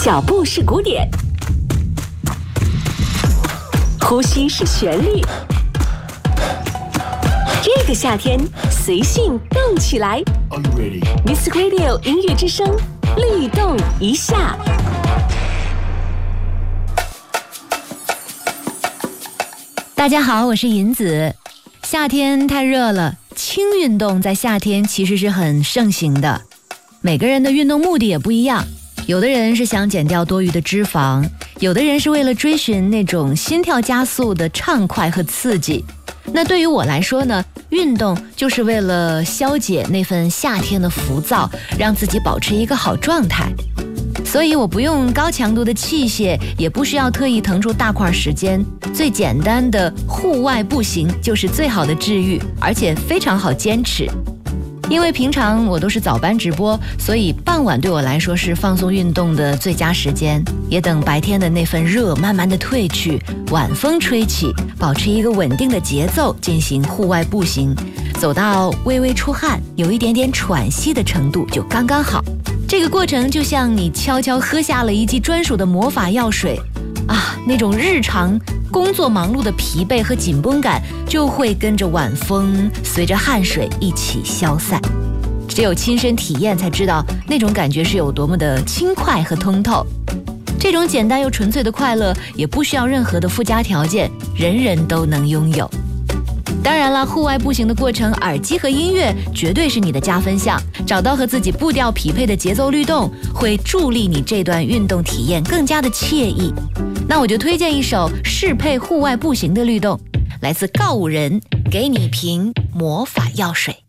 脚步是鼓点，呼吸是旋律。这个夏天，随性动起来。Music Radio 音乐之声，律动一下。 大家好，我是银子。夏天太热了，轻运动在夏天其实是很盛行的。每个人的运动目的也不一样，有的人是想减掉多余的脂肪，有的人是为了追寻那种心跳加速的畅快和刺激。那对于我来说呢，运动就是为了消解那份夏天的浮躁，让自己保持一个好状态。所以我不用高强度的器械，也不需要特意腾出大块时间，最简单的户外步行就是最好的治愈，而且非常好坚持。因为平常我都是早班直播，所以傍晚对我来说是放松运动的最佳时间。也等白天的那份热慢慢的退去，晚风吹起，保持一个稳定的节奏进行户外步行，走到微微出汗，有一点点喘息的程度就刚刚好。这个过程就像你悄悄喝下了一剂专属的魔法药水啊，那种日常工作忙碌的疲惫和紧绷感就会跟着晚风随着汗水一起消散。只有亲身体验才知道那种感觉是有多么的轻快和通透。这种简单又纯粹的快乐也不需要任何的附加条件，人人都能拥有。当然了，户外步行的过程，耳机和音乐绝对是你的加分项，找到和自己步调匹配的节奏律动，会助力你这段运动体验更加的惬意。那我就推荐一首适配户外步行的律动，来自告五人，给你一瓶魔法药水。